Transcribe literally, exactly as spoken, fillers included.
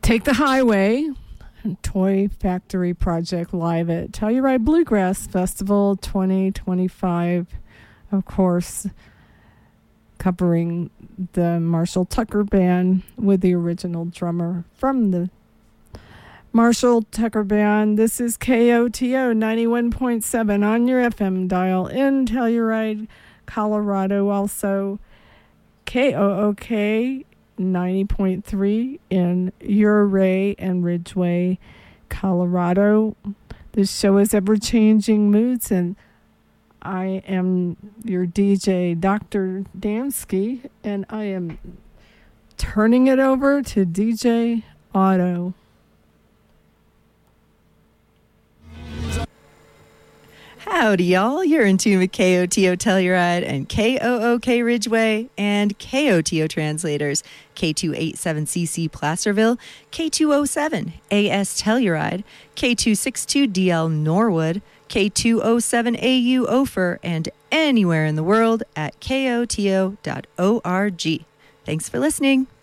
Take the Highway, Toy Factory Project live at Telluride Bluegrass Festival twenty twenty-five. Of course, covering the Marshall Tucker Band with the original drummer from the Marshall Tucker Band. This is K O T O ninety-one point seven on your F M dial in Telluride, Colorado. Also, K O O K ninety point three in Ouray and Ridgeway, Colorado. This show is Ever-Changing Moods, and I am your D J, Doctor Dansky, and I am turning it over to D J Otto. Howdy, y'all. You're in tune with K O T O Telluride and K O O K Ridgeway and K O T O Translators, K two eighty-seven C C Placerville, K two oh seven A S Telluride, K two sixty-two D L Norwood, K two oh seven A U Ophir, and anywhere in the world at K O T O dot org. Thanks for listening.